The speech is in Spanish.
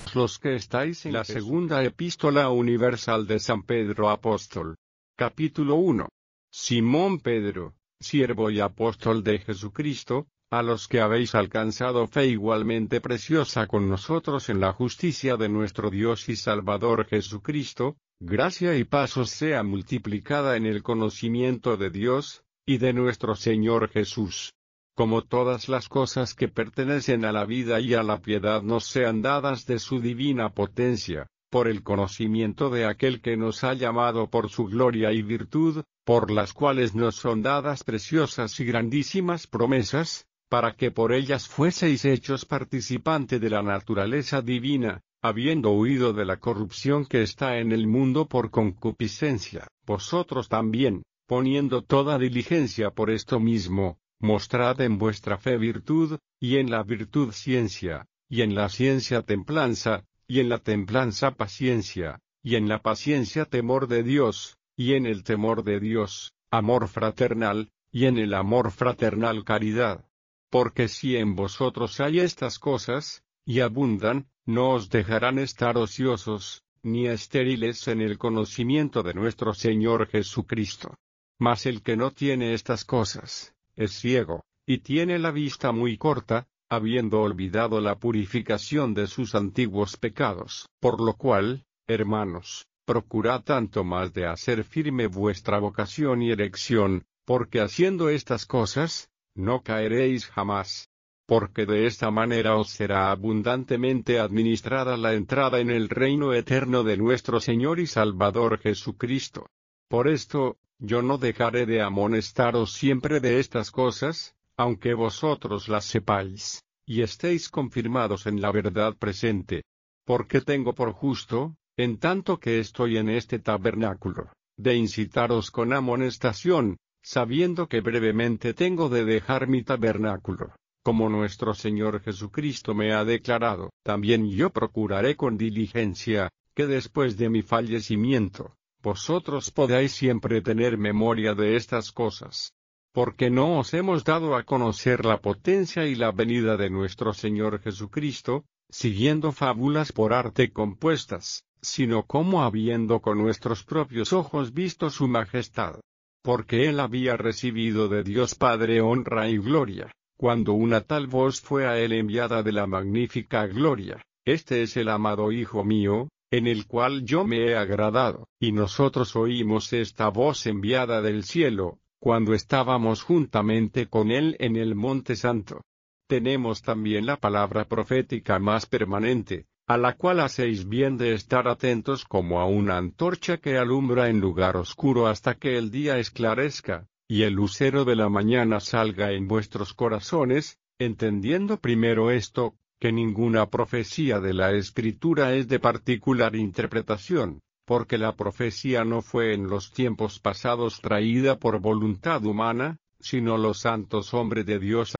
los que estáis en la segunda epístola universal de San Pedro Apóstol. Capítulo 1. Simón Pedro, siervo y apóstol de Jesucristo, a los que habéis alcanzado fe igualmente preciosa con nosotros en la justicia de nuestro Dios y Salvador Jesucristo, gracia y paz os sea multiplicada en el conocimiento de Dios, y de nuestro Señor Jesús. Como todas las cosas que pertenecen a la vida y a la piedad nos sean dadas de su divina potencia, por el conocimiento de aquel que nos ha llamado por su gloria y virtud, por las cuales nos son dadas preciosas y grandísimas promesas, para que por ellas fueseis hechos participante de la naturaleza divina, habiendo huido de la corrupción que está en el mundo por concupiscencia. Vosotros también, poniendo toda diligencia por esto mismo, mostrad en vuestra fe virtud, y en la virtud ciencia, y en la ciencia templanza, y en la templanza paciencia, y en la paciencia temor de Dios, y en el temor de Dios, amor fraternal, y en el amor fraternal caridad. Porque si en vosotros hay estas cosas, y abundan, no os dejarán estar ociosos, ni estériles en el conocimiento de nuestro Señor Jesucristo. Mas el que no tiene estas cosas, es ciego, y tiene la vista muy corta, habiendo olvidado la purificación de sus antiguos pecados. Por lo cual, hermanos, procurad tanto más de hacer firme vuestra vocación y elección, porque haciendo estas cosas, no caeréis jamás. Porque de esta manera os será abundantemente administrada la entrada en el reino eterno de nuestro Señor y Salvador Jesucristo. Por esto, yo no dejaré de amonestaros siempre de estas cosas, aunque vosotros las sepáis, y estéis confirmados en la verdad presente. Porque tengo por justo, en tanto que estoy en este tabernáculo, de incitaros con amonestación, sabiendo que brevemente tengo de dejar mi tabernáculo, como nuestro Señor Jesucristo me ha declarado. También yo procuraré con diligencia, que después de mi fallecimiento, vosotros podáis siempre tener memoria de estas cosas. Porque no os hemos dado a conocer la potencia y la venida de nuestro Señor Jesucristo, siguiendo fábulas por arte compuestas, sino como habiendo con nuestros propios ojos visto su majestad. Porque él había recibido de Dios Padre honra y gloria, cuando una tal voz fue a él enviada de la magnífica gloria: Este es el amado Hijo mío, en el cual yo me he agradado. Y nosotros oímos esta voz enviada del cielo, cuando estábamos juntamente con él en el Monte Santo. Tenemos también la palabra profética más permanente, a la cual hacéis bien de estar atentos como a una antorcha que alumbra en lugar oscuro hasta que el día esclarezca, y el lucero de la mañana salga en vuestros corazones, entendiendo primero esto, que ninguna profecía de la Escritura es de particular interpretación, porque la profecía no fue en los tiempos pasados traída por voluntad humana, sino los santos hombres de Dios